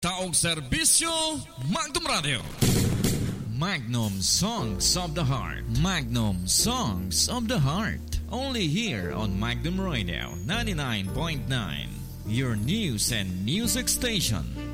Taong serbisyo, Magnum Radio. Magnum Songs of the Heart. Magnum Songs of the Heart. Only here on Magnum Radio 99.9. Your news and music station.